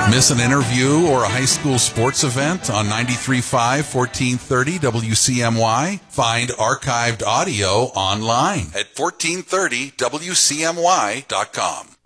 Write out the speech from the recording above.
Miss an interview or a high school sports event on 93.5, 1430 WCMY? Find archived audio online at 1430WCMY.com.